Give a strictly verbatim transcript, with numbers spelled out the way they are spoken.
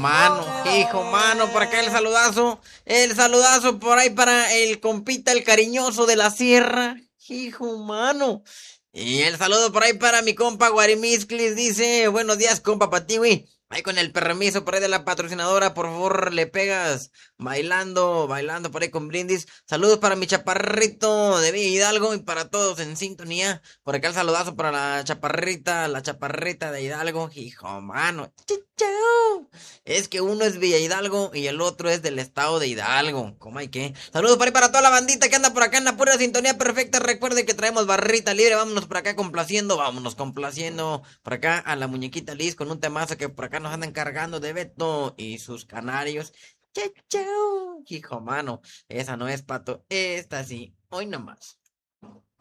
mano, hijo mano, por acá el saludazo, el saludazo por ahí para el compita, el cariñoso de la sierra, hijo mano. Y el saludo por ahí para mi compa Guarimisclis, dice, buenos días compa Patiwi. Ahí con el permiso por ahí de la patrocinadora, por favor le pegas, bailando, bailando por ahí con brindis. Saludos para mi chaparrito de Villa Hidalgo y para todos en sintonía. Por acá el saludazo para la chaparrita, la chaparrita de Hidalgo, hijo mano. Chichao. Es que uno es Villa Hidalgo y el otro es del estado de Hidalgo. ¿Cómo hay que? Saludos por ahí para toda la bandita que anda por acá en la pura sintonía perfecta. Recuerde que traemos barrita libre. Vámonos por acá complaciendo. Vámonos complaciendo por acá a la muñequita Liz con un temazo que por acá nos andan cargando de Beto y sus canarios. Chau, chau. Hijo mano. Esa no es pato. Esta sí. Hoy nomás.